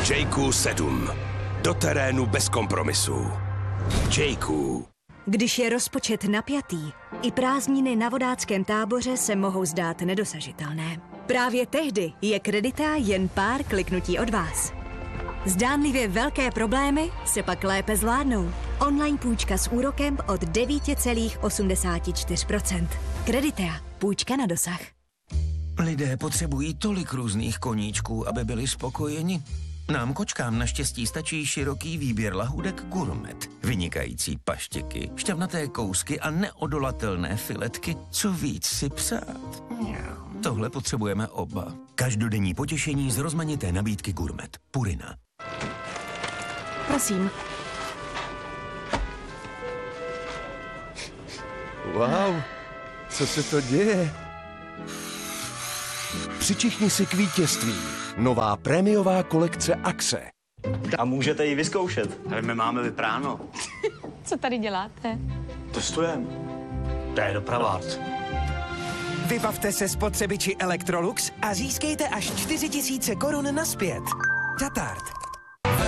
Jayku 7. Do terénu bez kompromisů. Jayku. Když je rozpočet napjatý, i prázdniny na vodáckém táboře se mohou zdát nedosažitelné. Právě tehdy je Kredita jen pár kliknutí od vás. Zdánlivě velké problémy se pak lépe zvládnou. Online půjčka s úrokem od 9,84%. Kreditea. Půjčka na dosah. Lidé potřebují tolik různých koníčků, aby byli spokojeni. Nám kočkám naštěstí stačí široký výběr lahůdek Gourmet. Vynikající paštěky, šťavnaté kousky a neodolatelné filetky. Co víc si přát? Tohle potřebujeme oba. Každodenní potěšení z rozmanité nabídky Gourmet. Purina. Prosím. Wow, co se to děje? Přičichni si k vítězství. Nová prémiová kolekce Axe. A můžete ji vyzkoušet. Ale my máme vypráno. Co tady děláte? Testujeme. To je doprava. Vybavte se spotřebiči Electrolux a získejte až 4 000 korun nazpět. Tatart.